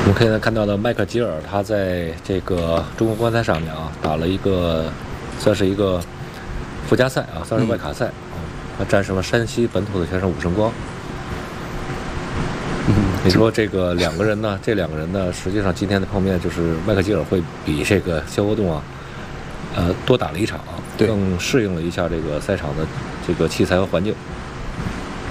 我们可以看到的麦克吉尔，他在这个中国观赛上面啊，打了一个算是一个附加赛啊，算是外卡赛他战胜了山西本土的选手武胜光。你说这两个人呢，实际上今天的碰面就是麦克吉尔会比这个肖国栋啊，多打了一场，更适应了一下这个赛场的这个器材和环境。